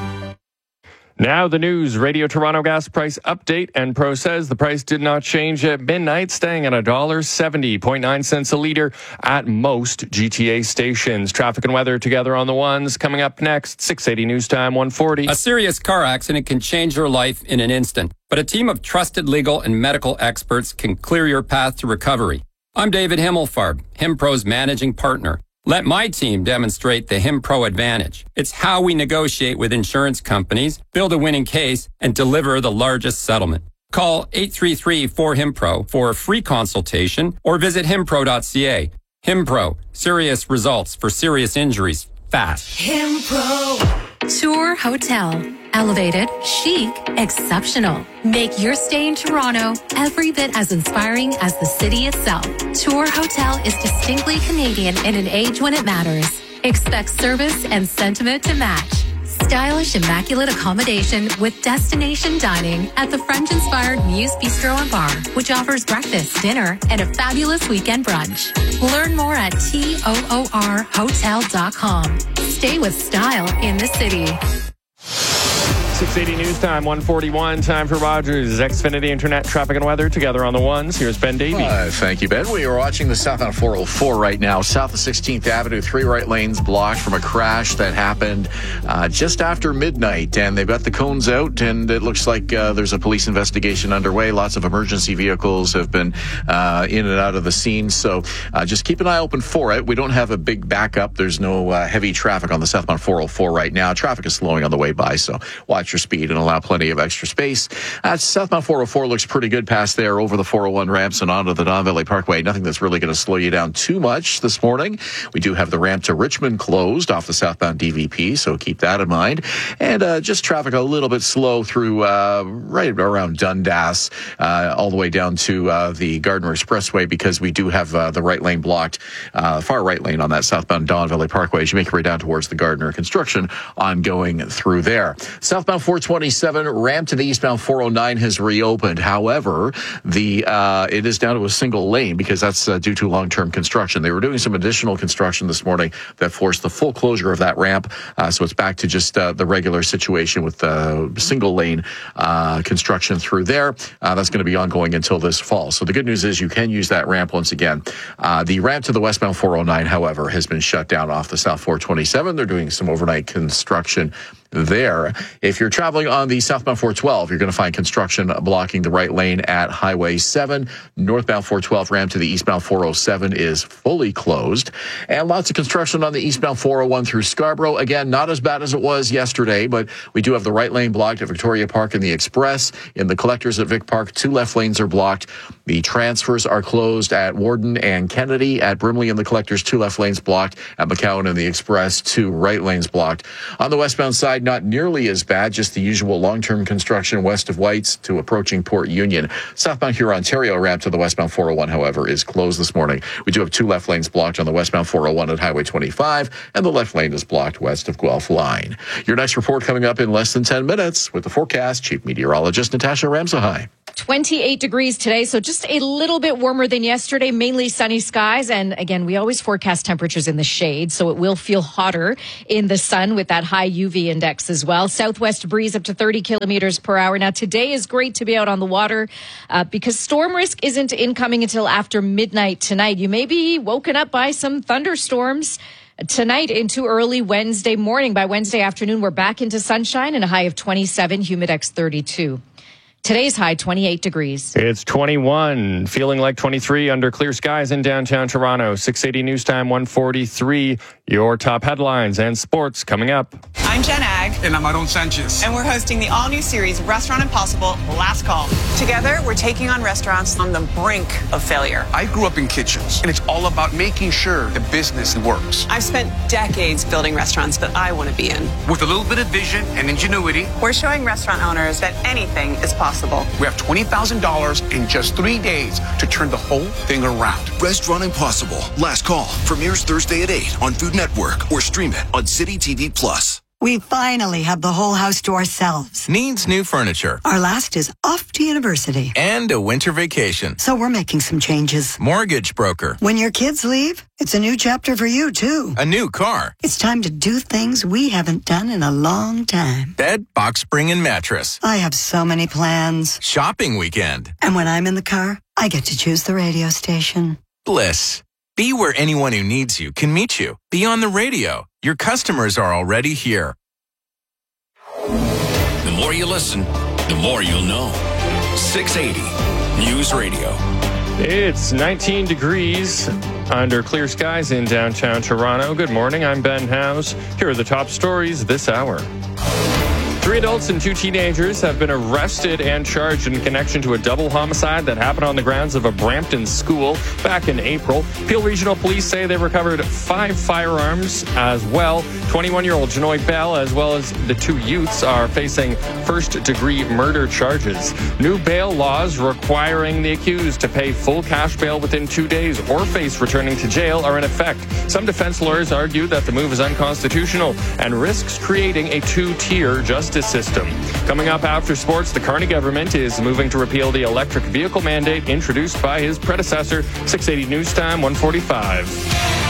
Now the news, Radio Toronto gas price update. Enpro says the price did not change at midnight, staying at $1.70.9 a litre at most GTA stations. Traffic and weather together on the ones. Coming up next, 680 News Time, 140. A serious car accident can change your life in an instant, but a team of trusted legal and medical experts can clear your path to recovery. I'm David Himmelfarb, HimPro's managing partner. Let my team demonstrate the HimPro advantage. It's how we negotiate with insurance companies, build a winning case, and deliver the largest settlement. Call 833-4HIMPRO for a free consultation or visit himpro.ca. HimPro, serious results for serious injuries, fast. HimPro. Tour Hotel. Elevated, chic, exceptional. Make your stay in Toronto every bit as inspiring as the city itself. Tour Hotel is distinctly Canadian in an age when it matters. Expect service and sentiment to match. Stylish, immaculate accommodation with destination dining at the French-inspired Muse Bistro and Bar, which offers breakfast, dinner, and a fabulous weekend brunch. Learn more at toorhotel.com. Stay with style in the city. 680 News Time, 141. Time for Rogers Xfinity Internet traffic and weather together on the ones. Here's Ben Davey. Thank you, Ben. We are watching the southbound 404 right now. South of 16th Avenue, 3 right lanes blocked from a crash that happened just after midnight. And they've got the cones out, and it looks like there's a police investigation underway. Lots of emergency vehicles have been in and out of the scene. So just keep an eye open for it. We don't have a big backup. There's no heavy traffic on the southbound 404 right now. Traffic is slowing on the way by, so watch your speed and allow plenty of extra space. Southbound 404 looks pretty good past there over the 401 ramps and onto the Don Valley Parkway. Nothing that's really going to slow you down too much this morning. We do have the ramp to Richmond closed off the southbound DVP, so keep that in mind. And just traffic a little bit slow through right around Dundas all the way down to the Gardner Expressway because we do have the right lane blocked, far right lane on that southbound Don Valley Parkway as you make your way down towards the Gardner. Construction ongoing through there. Southbound Westbound 427 ramp to the eastbound 409 has reopened. However, it is down to a single lane because that's due to long-term construction. They were doing some additional construction this morning that forced the full closure of that ramp. So it's back to just the regular situation with single lane construction through there. That's going to be ongoing until this fall. So the good news is you can use that ramp once again. The ramp to the westbound 409, however, has been shut down off the South 427. They're doing some overnight construction there. If you're traveling on the southbound 412, you're going to find construction blocking the right lane at Highway 7. Northbound 412 ramp to the eastbound 407 is fully closed. And lots of construction on the eastbound 401 through Scarborough. Again, not as bad as it was yesterday, but we do have the right lane blocked at Victoria Park and the Express. In the collectors at Vic Park, 2 left lanes are blocked. The transfers are closed at Warden and Kennedy. At Brimley and the collectors, 2 left lanes blocked. At McCowan and the Express, 2 right lanes blocked. On the westbound side, not nearly as bad, just the usual long-term construction west of Whites to approaching Port Union. Southbound Huron-Ontario ramp to the westbound 401, however, is closed this morning. We do have 2 left lanes blocked on the westbound 401 at Highway 25, and the left lane is blocked west of Guelph Line. Your next report coming up in less than 10 minutes with the forecast. Chief Meteorologist Natasha Ramsahai. 28 degrees today, so just a little bit warmer than yesterday, mainly sunny skies. And again, we always forecast temperatures in the shade, so it will feel hotter in the sun with that high UV index as well. Southwest breeze up to 30 kilometers per hour. Now, today is great to be out on the water because storm risk isn't incoming until after midnight tonight. You may be woken up by some thunderstorms tonight into early Wednesday morning. By Wednesday afternoon, we're back into sunshine and a high of 27, humidex 32. Today's high, 28 degrees. It's 21, feeling like 23 under clear skies in downtown Toronto. 680 News Time, 1:43. Your top headlines and sports coming up. I'm Jen Ag. And I'm Aaron Sanchez. And we're hosting the all-new series, Restaurant Impossible, Last Call. Together, we're taking on restaurants on the brink of failure. I grew up in kitchens, and it's all about making sure the business works. I've spent decades building restaurants that I want to be in. With a little bit of vision and ingenuity, we're showing restaurant owners that anything is possible. We have $20,000 in just 3 days to turn the whole thing around. Restaurant Impossible, Last Call, premieres Thursday at 8 on Food Network or stream it on City TV Plus. We finally have the whole house to ourselves. Needs new furniture. Our last is off to university. And a winter vacation. So we're making some changes. Mortgage broker. When your kids leave, it's a new chapter for you, too. A new car. It's time to do things we haven't done in a long time. Bed, box spring, and mattress. I have so many plans. Shopping weekend. And when I'm in the car, I get to choose the radio station. Bliss. Be where anyone who needs you can meet you. Be on the radio. Your customers are already here. The more you listen, the more you'll know. 680 News Radio. It's 19 degrees under clear skies in downtown Toronto. Good morning, I'm Ben House. Here are the top stories this hour. 3 adults and 2 teenagers have been arrested and charged in connection to a double homicide that happened on the grounds of a Brampton school back in April. Peel Regional Police say they recovered 5 firearms as well. 21-year-old Janoy Bell, as well as the 2 youths, are facing first-degree murder charges. New bail laws requiring the accused to pay full cash bail within 2 days or face returning to jail are in effect. Some defense lawyers argue that the move is unconstitutional and risks creating a 2-tier justice system. Coming up after sports, the Carney government is moving to repeal the electric vehicle mandate introduced by his predecessor. 680 News Time, 1:45.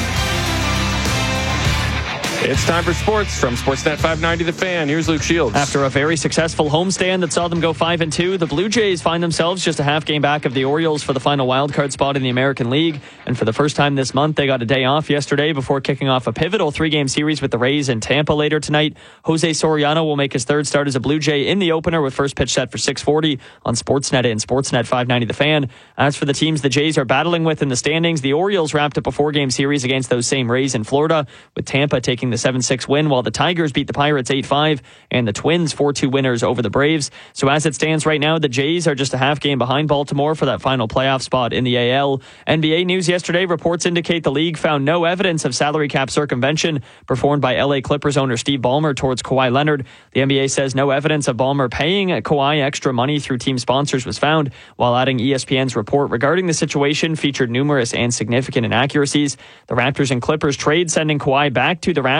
It's time for sports from Sportsnet 590 The Fan. Here's Luke Shields. After a very successful homestand that saw them go 5-2, the Blue Jays find themselves just a half game back of the Orioles for the final wildcard spot in the American League. And for the first time this month, they got a day off yesterday before kicking off a pivotal 3-game series with the Rays in Tampa later tonight. Jose Soriano will make his 3rd start as a Blue Jay in the opener with first pitch set for 6:40 on Sportsnet and Sportsnet 590 The Fan. As for the teams the Jays are battling with in the standings, the Orioles wrapped up a 4-game series against those same Rays in Florida, with Tampa taking the 7-6 win, while the Tigers beat the Pirates 8-5 and the Twins 4-2 winners over the Braves. So as it stands right now, the Jays are just a half game behind Baltimore for that final playoff spot in the AL. NBA news yesterday, reports indicate the league found no evidence of salary cap circumvention performed by LA Clippers owner Steve Ballmer towards Kawhi Leonard. The NBA says no evidence of Ballmer paying Kawhi extra money through team sponsors was found, while adding ESPN's report regarding the situation featured numerous and significant inaccuracies. The Raptors and Clippers trade sending Kawhi back to the Raptors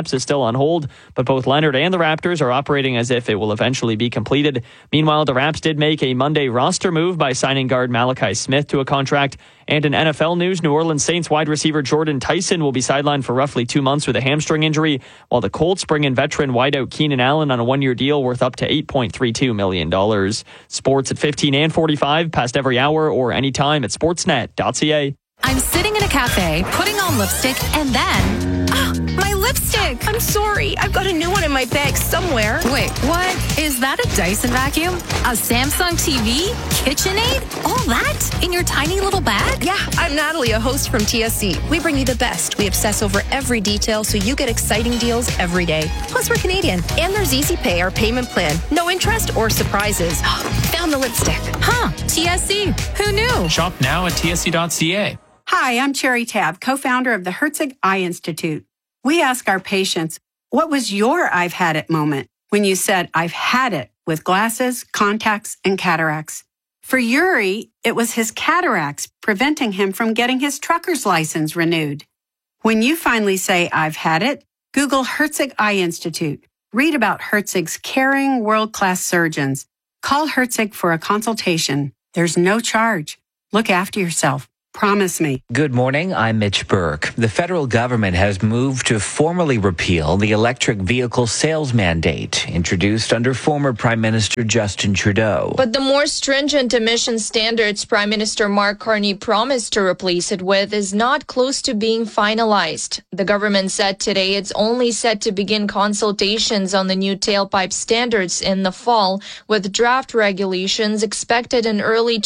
Caps is still on hold, but both Leonard and the Raptors are operating as if it will eventually be completed. Meanwhile, the Raps did make a Monday roster move by signing guard Malachi Smith to a contract. And in NFL news, New Orleans Saints wide receiver Jordan Tyson will be sidelined for roughly 2 months with a hamstring injury, while the Colts bring in veteran wideout Keenan Allen on a 1-year deal worth up to $8.32 million. Sports at 15 and 45, past every hour or anytime at sportsnet.ca. I'm sitting in a cafe, putting on lipstick, and then... my lipstick! I'm sorry. I've got a new one in my bag somewhere. Wait, what? Is that a Dyson vacuum? A Samsung TV? KitchenAid? All that in your tiny little bag? Yeah, I'm Natalie, a host from TSC. We bring you the best. We obsess over every detail so you get exciting deals every day. Plus, we're Canadian. And there's Easy Pay, our payment plan. No interest or surprises. Found the lipstick. Huh, TSC. Who knew? Shop now at tsc.ca. Hi, I'm Cherry Tabb, co-founder of the Herzig Eye Institute. We ask our patients, what was your I've had it moment when you said, I've had it with glasses, contacts, and cataracts? For Yuri, it was his cataracts preventing him from getting his trucker's license renewed. When you finally say, I've had it, Google Herzig Eye Institute. Read about Herzig's caring, world-class surgeons. Call Herzig for a consultation. There's no charge. Look after yourself. Promise me. Good morning. I'm Mitch Burke. The federal government has moved to formally repeal the electric vehicle sales mandate introduced under former Prime Minister Justin Trudeau. But the more stringent emission standards Prime Minister Mark Carney promised to replace it with is not close to being finalized. The government said today it's only set to begin consultations on the new tailpipe standards in the fall, with draft regulations expected in early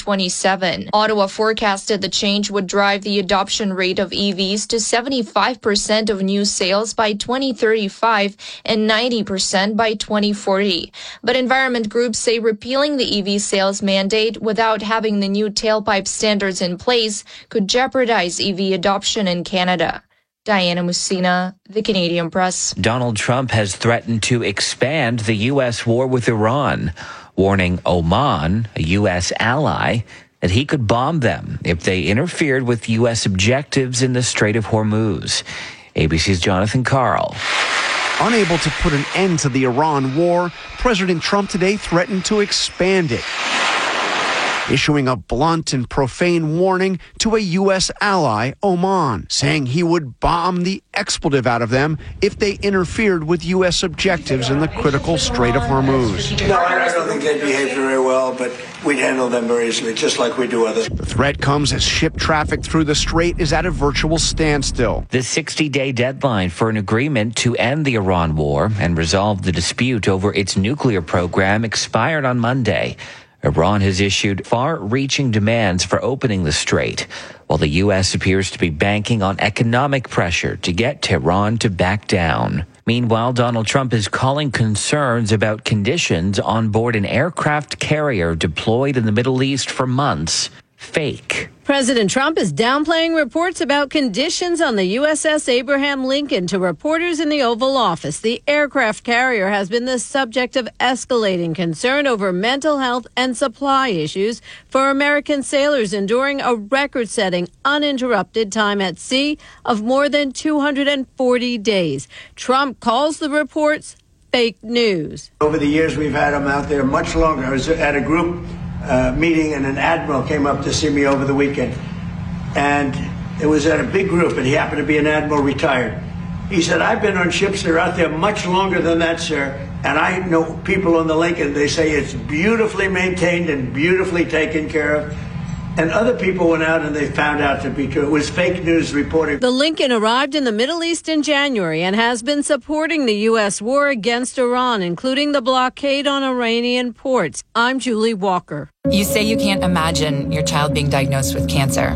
2027. Ottawa forecasted the change would drive the adoption rate of EVs to 75% of new sales by 2035 and 90% by 2040. But environment groups say repealing the EV sales mandate without having the new tailpipe standards in place could jeopardize EV adoption in Canada. Diana Musina, The Canadian Press. Donald Trump has threatened to expand the U.S. war with Iran, warning Oman, a U.S. ally, that he could bomb them if they interfered with U.S. objectives in the Strait of Hormuz. ABC's Jonathan Karl. Unable to put an end to the Iran war, President Trump today threatened to expand it, issuing a blunt and profane warning to a U.S. ally, Oman, saying he would bomb the expletive out of them if they interfered with U.S. objectives in the critical Strait of Hormuz. No, I don't think they behaved very well, but we'd handle them very easily, just like we do others. The threat comes as ship traffic through the strait is at a virtual standstill. The 60-day deadline for an agreement to end the Iran war and resolve the dispute over its nuclear program expired on Monday. Iran has issued far-reaching demands for opening the strait, while the U.S. appears to be banking on economic pressure to get Tehran to back down. Meanwhile, Donald Trump is calling concerns about conditions on board an aircraft carrier deployed in the Middle East for months fake. President Trump is downplaying reports about conditions on the USS Abraham Lincoln to reporters in the Oval Office. The aircraft carrier has been the subject of escalating concern over mental health and supply issues for American sailors enduring a record-setting, uninterrupted time at sea of more than 240 days. Trump calls the reports fake news. Over the years, we've had them out there much longer. I was at a group meeting, and an admiral came up to see me over the weekend. And it was at a big group, and he happened to be an admiral retired. He said, I've been on ships that are out there much longer than that, sir. And I know people on the Lincoln, they say it's beautifully maintained and beautifully taken care of. And other people went out and they found out to be true. It was fake news reporting. The Lincoln arrived in the Middle East in January and has been supporting the U.S. war against Iran, including the blockade on Iranian ports. I'm Julie Walker. You say you can't imagine your child being diagnosed with cancer,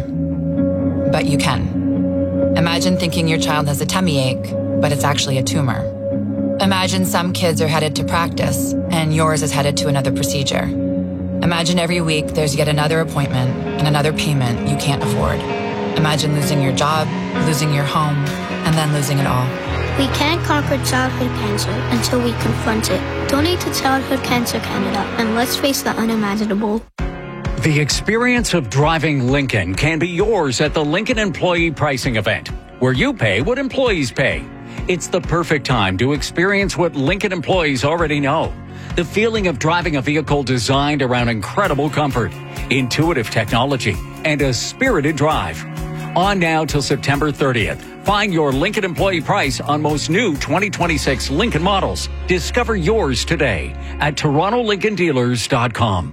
but you can. Imagine thinking your child has a tummy ache, but it's actually a tumor. Imagine some kids are headed to practice and yours is headed to another procedure. Imagine every week there's yet another appointment and another payment you can't afford. Imagine losing your job, losing your home, and then losing it all. We can't conquer childhood cancer until we confront it. Donate to Childhood Cancer Canada and let's face the unimaginable. The experience of driving Lincoln can be yours at the Lincoln Employee Pricing Event, where you pay what employees pay. It's the perfect time to experience what Lincoln employees already know. The feeling of driving a vehicle designed around incredible comfort, intuitive technology, and a spirited drive. On now till September 30th. Find your Lincoln employee price on most new 2026 Lincoln models. Discover yours today at TorontoLincolnDealers.com.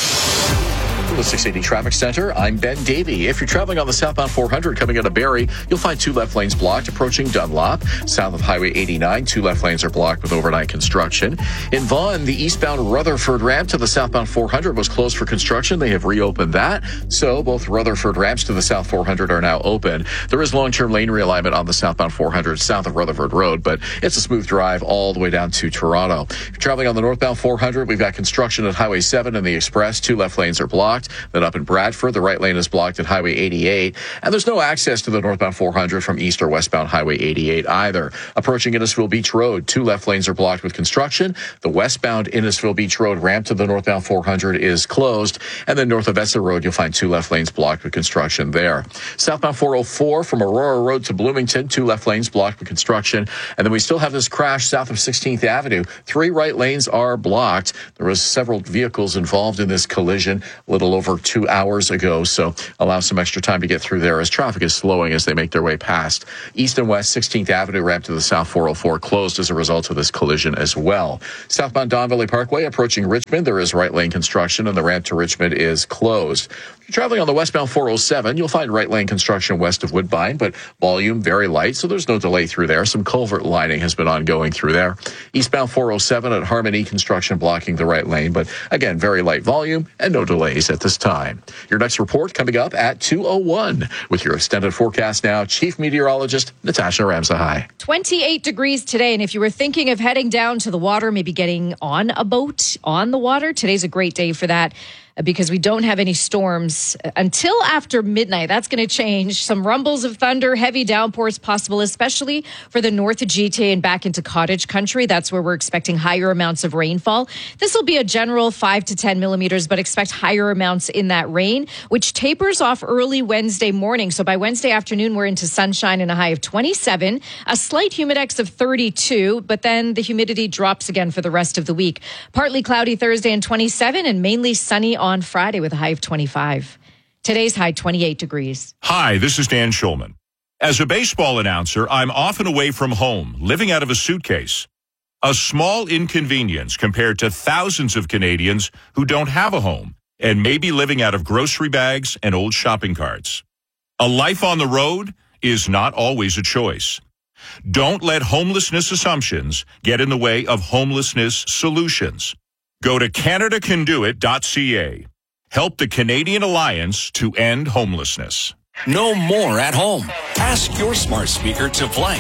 The 680 Traffic Center, I'm Ben Davey. If you're traveling on the southbound 400 coming out of Barrie, you'll find 2 left lanes blocked approaching Dunlop. South of Highway 89, 2 left lanes are blocked with overnight construction. In Vaughan, the eastbound Rutherford ramp to the southbound 400 was closed for construction. They have reopened that. So both Rutherford ramps to the south 400 are now open. There is long-term lane realignment on the southbound 400 south of Rutherford Road, but it's a smooth drive all the way down to Toronto. If you're traveling on the northbound 400, we've got construction at Highway 7 and the Express. 2 left lanes are blocked. Then up in Bradford, the right lane is blocked at Highway 88. And there's no access to the northbound 400 from east or westbound Highway 88 either. Approaching Innisfil Beach Road, 2 left lanes are blocked with construction. The westbound Innisfil Beach Road ramp to the northbound 400 is closed. And then north of Essa Road, you'll find 2 left lanes blocked with construction there. Southbound 404 from Aurora Road to Bloomington, 2 left lanes blocked with construction. And then we still have this crash south of 16th Avenue. 3 right lanes are blocked. There was several vehicles involved in this collision a little over 2 hours ago, so allow some extra time to get through there as traffic is slowing as they make their way past. East and west 16th Avenue ramp to the south 404 closed as a result of this collision as well. Southbound Don Valley Parkway approaching Richmond, there is right lane construction and the ramp to Richmond is closed. If you're traveling on the westbound 407, you'll find right lane construction west of Woodbine, but volume very light, so there's no delay through there. Some culvert lining has been ongoing through there. Eastbound 407 at Harmony, construction blocking the right lane, but again, very light volume and no delays at this time. Your next report coming up at 2:01. With your extended forecast now, Chief Meteorologist Natasha Ramsahai. 28 degrees today, and if you were thinking of heading down to the water, maybe getting on a boat on the water, today's a great day for that. Because we don't have any storms until after midnight. That's going to change. Some rumbles of thunder, heavy downpours possible, especially for the north of GTA and back into cottage country. That's where we're expecting higher amounts of rainfall. This will be a general 5 to 10 millimeters, but expect higher amounts in that rain, which tapers off early Wednesday morning. So by Wednesday afternoon, we're into sunshine and a high of 27, a slight humidex of 32, but then the humidity drops again for the rest of the week. Partly cloudy Thursday and 27, and mainly sunny on Friday with a high of 25. Today's high 28 degrees. Hi, this is Dan Schulman. As a baseball announcer, I'm often away from home, living out of a suitcase. A small inconvenience compared to thousands of Canadians who don't have a home and may be living out of grocery bags and old shopping carts. A life on the road is not always a choice. Don't let homelessness assumptions get in the way of homelessness solutions. Go to CanadaCanDoIt.ca. Help the Canadian Alliance to end homelessness. No more at home. Ask your smart speaker to play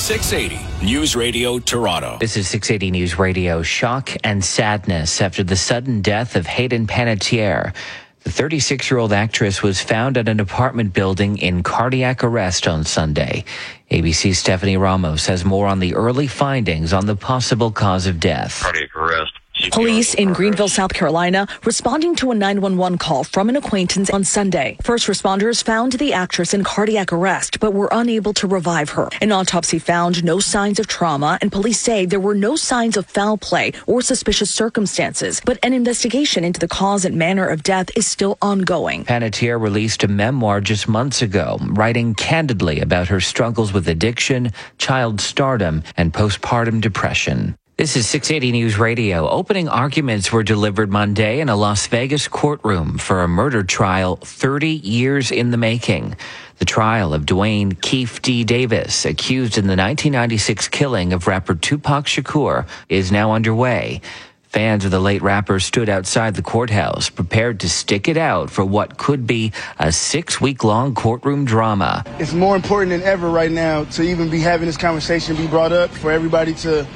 680 News Radio Toronto. This is 680 News Radio. Shock and sadness after the sudden death of Hayden Panettiere. The 36-year-old actress was found at an apartment building in cardiac arrest on Sunday. ABC's Stephanie Ramos has more on the early findings on the possible cause of death. Cardiac arrest. Police in Greenville, South Carolina, responding to a 911 call from an acquaintance on Sunday. First responders found the actress in cardiac arrest, but were unable to revive her. An autopsy found no signs of trauma, and police say there were no signs of foul play or suspicious circumstances. But an investigation into the cause and manner of death is still ongoing. Panettiere released a memoir just months ago, writing candidly about her struggles with addiction, child stardom, and postpartum depression. This is 680 News Radio. Opening arguments were delivered Monday in a Las Vegas courtroom for a murder trial 30 years in the making. The trial of Dwayne Keefe D. Davis, accused in the 1996 killing of rapper Tupac Shakur, is now underway. Fans of the late rapper stood outside the courthouse, prepared to stick it out for what could be a 6-week-long courtroom drama. It's more important than ever right now to even be having this conversation be brought up, for everybody to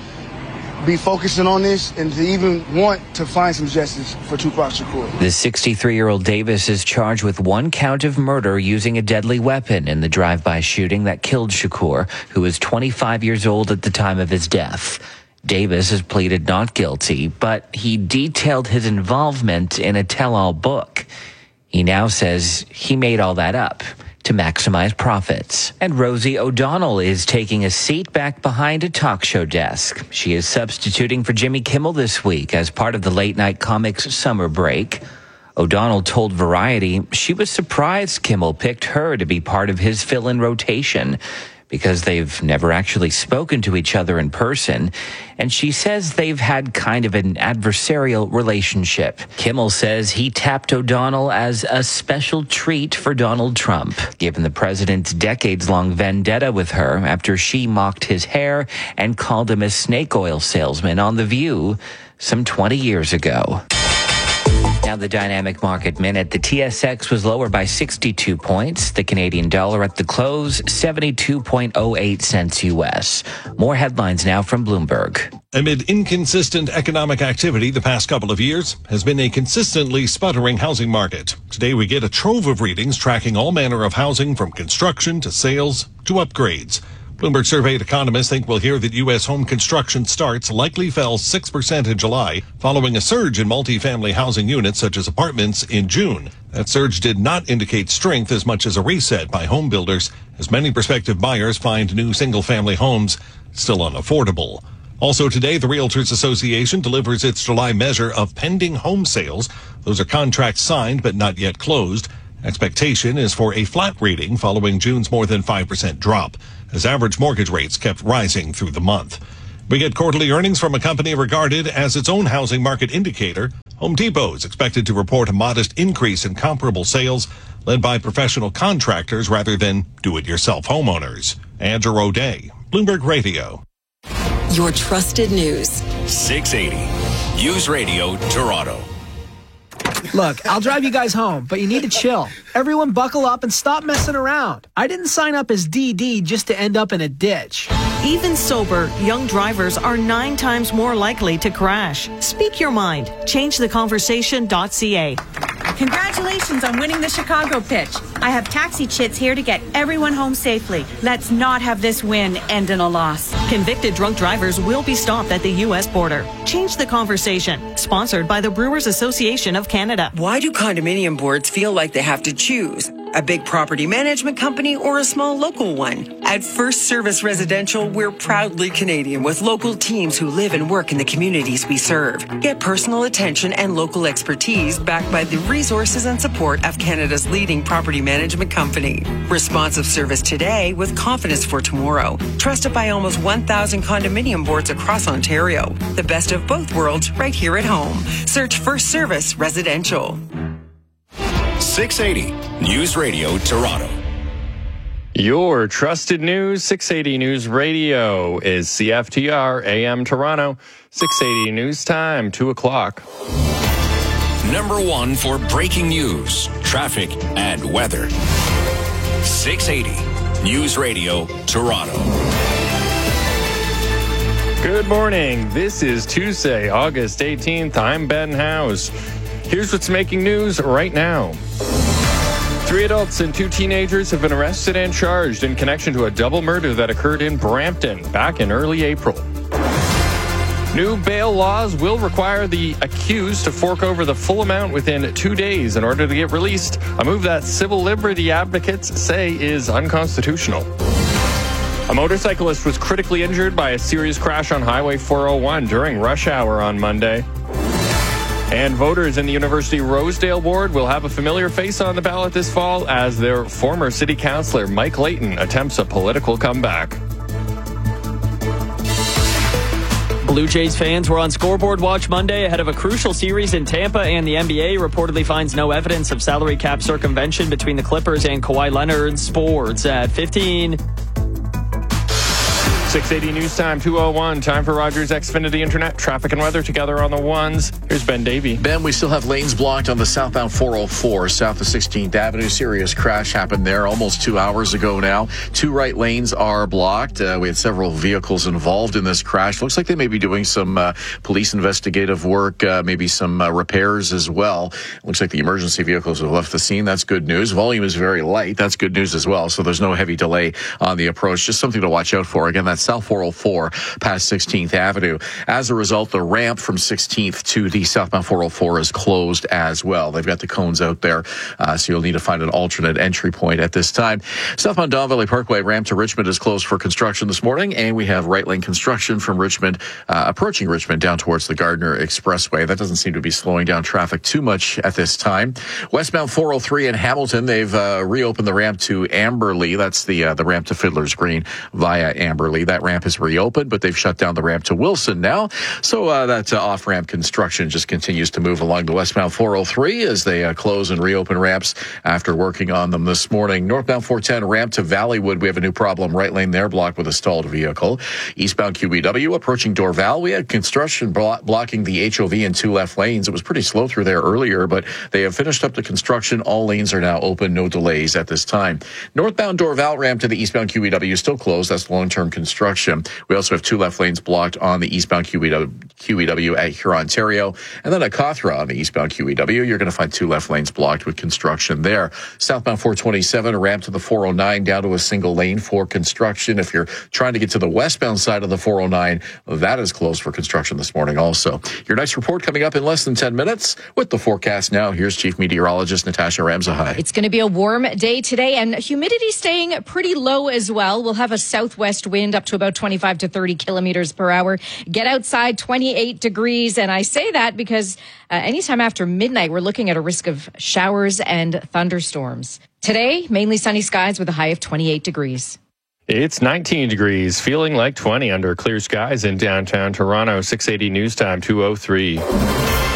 be focusing on this and to even want to find some justice for Tupac Shakur. The 63-year-old Davis is charged with 1 count of murder using a deadly weapon in the drive-by shooting that killed Shakur, who was 25 years old at the time of his death. Davis has pleaded not guilty, but he detailed his involvement in a tell-all book. He now says he made all that up. to maximize profits. And Rosie O'Donnell is taking a seat back behind a talk show desk. She is substituting for Jimmy Kimmel this week as part of the Late Night Comics summer break. O'Donnell told Variety she was surprised Kimmel picked her to be part of his fill-in rotation because they've never actually spoken to each other in person, and she says they've had kind of an adversarial relationship. Kimmel says he tapped O'Donnell as a special treat for Donald Trump, given the president's decades-long vendetta with her after she mocked his hair and called him a snake oil salesman on The View some 20 years ago. Now the dynamic market minute. The TSX was lower by 62 points. The Canadian dollar at the close, 72.08 cents U.S. More headlines now from Bloomberg. Amid inconsistent economic activity the past couple of years has been a consistently sputtering housing market. Today we get a trove of readings tracking all manner of housing from construction to sales to upgrades. Bloomberg surveyed economists think we'll hear that U.S. home construction starts likely fell 6% in July, following a surge in multifamily housing units such as apartments in June. That surge did not indicate strength as much as a reset by home builders, as many prospective buyers find new single-family homes still unaffordable. Also today, the Realtors Association delivers its July measure of pending home sales. Those are contracts signed but not yet closed. Expectation is for a flat reading following June's more than 5% drop, as average mortgage rates kept rising through the month. We get quarterly earnings from a company regarded as its own housing market indicator. Home Depot is expected to report a modest increase in comparable sales, led by professional contractors rather than do-it-yourself homeowners. Andrew O'Day, Bloomberg Radio. Your trusted news. 680 News Radio Toronto. Look, I'll drive you guys home, but you need to chill. Everyone buckle up and stop messing around. I didn't sign up as DD just to end up in a ditch. Even sober, young drivers are 9 times more likely to crash. Speak your mind. ChangeTheConversation.ca. Congratulations on winning the Chicago pitch. I have taxi chits here to get everyone home safely. Let's not have this win end in a loss. Convicted drunk drivers will be stopped at the U.S. border. Change the Conversation. Sponsored by the Brewers Association of Canada. Why do condominium boards feel like they have to choose? A big property management company or a small local one? At First Service Residential, we're proudly Canadian with local teams who live and work in the communities we serve. Get personal attention and local expertise backed by the resources and support of Canada's leading property management company. Responsive service today with confidence for tomorrow. Trusted by almost 1,000 condominium boards across Ontario. The best of both worlds right here at home. Search First Service Residential. 680 News Radio Toronto. Your trusted news, 680 News Radio is CFTR AM Toronto. 680 News Time, 2 o'clock. Number 1 for breaking news, traffic, and weather. 680 News Radio Toronto. Good morning. This is Tuesday, August 18th. I'm Ben House. Here's what's making news right now. 3 adults and 2 teenagers have been arrested and charged in connection to a double murder that occurred in Brampton back in early April. New bail laws will require the accused to fork over the full amount within 2 days in order to get released, a move that civil liberty advocates say is unconstitutional. A motorcyclist was critically injured by a serious crash on Highway 401 during rush hour on Monday. And voters in the University Rosedale ward will have a familiar face on the ballot this fall as their former city councillor Mike Layton attempts a political comeback. Blue Jays fans were on scoreboard watch Monday ahead of a crucial series in Tampa, and the NBA reportedly finds no evidence of salary cap circumvention between the Clippers and Kawhi Leonard. Sports at 15. 680 News Time, 2:01. Time for Rogers Xfinity Internet. Traffic and weather together on the ones. Here's Ben Davey. Ben, we still have lanes blocked on the southbound 404 south of 16th Avenue. Serious crash happened there almost 2 hours ago now. 2 right lanes are blocked. We had several vehicles involved in this crash. Looks like they may be doing some police investigative work, maybe some repairs as well. Looks like the emergency vehicles have left the scene. That's good news. Volume is very light. That's good news as well. So there's no heavy delay on the approach. Just something to watch out for. Again, that's That's South 404 past 16th Avenue. As a result, the ramp from 16th to the southbound 404 is closed as well. They've got the cones out there, so you'll need to find an alternate entry point at this time. Southbound Don Valley Parkway ramp to Richmond is closed for construction this morning, and we have right lane construction from Richmond, approaching Richmond down towards the Gardner Expressway. That doesn't seem to be slowing down traffic too much at this time. Westbound 403 in Hamilton, they've reopened the ramp to Amberley. That's the ramp to Fiddler's Green via Amberley. That ramp is reopened, but they've shut down the ramp to Wilson now. So that off-ramp construction just continues to move along the westbound 403 as they close and reopen ramps after working on them this morning. Northbound 410 ramp to Valleywood, we have a new problem. Right lane there blocked with a stalled vehicle. Eastbound QEW approaching Dorval, we had construction blocking the HOV in 2 left lanes. It was pretty slow through there earlier, but they have finished up the construction. All lanes are now open, no delays at this time. Northbound Dorval ramp to the eastbound QEW still closed. That's long-term construction. We also have 2 left lanes blocked on the eastbound QEW at Huron, Ontario, and then at Cawthra on the eastbound QEW. You're going to find 2 left lanes blocked with construction there. Southbound 427, a ramp to the 409 down to a single lane for construction. If you're trying to get to the westbound side of the 409, that is closed for construction this morning also. Your next report coming up in less than 10 minutes. With the forecast now, here's Chief Meteorologist Natasha Ramzahai. It's going to be a warm day today, and humidity staying pretty low as well. We'll have a southwest wind up to about 25 to 30 kilometers per hour. Get outside, 28 degrees, and I say that because anytime after midnight, we're looking at a risk of showers and thunderstorms. Today, mainly sunny skies with a high of 28 degrees. It's 19 degrees, feeling like 20 under clear skies in downtown Toronto. 680 News Time, 2:03.